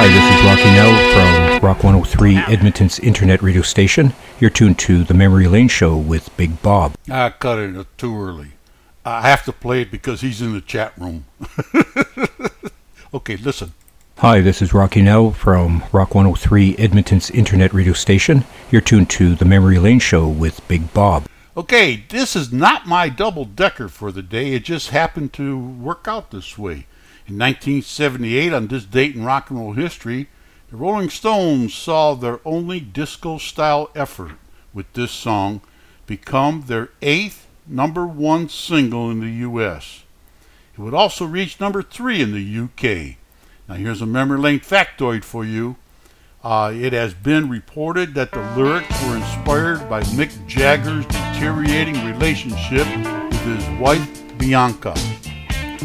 Hi, this is Rocky Nell from Rock 103, Edmonton's internet radio station. You're tuned to The Memory Lane Show with Big Bob. I cut it too early. I have to play it because he's in the chat room. Okay, listen. Hi, this is Rocky Nell from Rock 103, Edmonton's internet radio station. You're tuned to The Memory Lane Show with Big Bob. Okay, this is not my double-decker for the day. It just happened to work out this way. In 1978, on this date in rock and roll history, the Rolling Stones saw their only disco-style effort with this song become their 8th number 1 single in the U.S. It would also reach number 3 in the U.K. Now here's a memory lane factoid for you. It has been reported that the lyrics were inspired by Mick Jagger's deteriorating relationship with his wife Bianca.